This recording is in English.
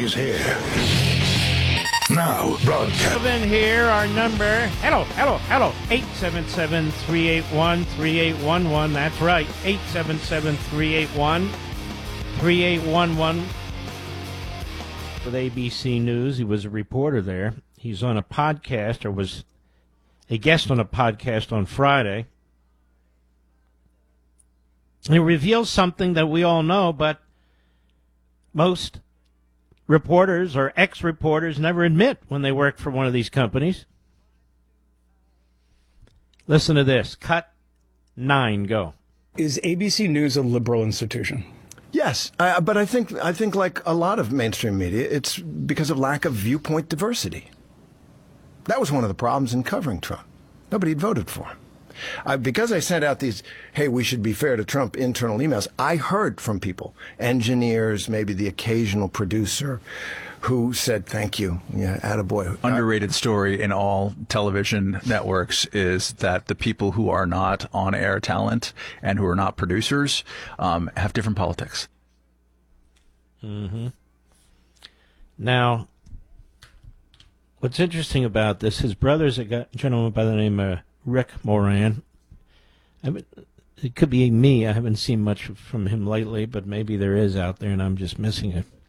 He's here. Now, broadcast. Then here, our number, hello, 877-381-3811. That's right, 877-381-3811. With ABC News, he was a reporter there. He's on a podcast, or was a guest on a podcast on Friday. He reveals something that we all know, but most reporters or ex-reporters never admit when they work for one of these companies. Listen to this. Cut 9, go. Is ABC News a liberal institution? Yes, but I think like a lot of mainstream media, it's because of lack of viewpoint diversity. That was one of the problems in covering Trump. Nobody had voted for him. Because I sent out these, hey, we should be fair to Trump internal emails, I heard from people, engineers, maybe the occasional producer, who said, thank you. Yeah, attaboy. Underrated story in all television networks is that the people who are not on-air talent and who are not producers have different politics. Mm-hmm. Now, what's interesting about this, his brother's a gentleman by the name of Rick Moran. It could be me. I haven't seen much from him lately, but maybe there is out there and I'm just missing it.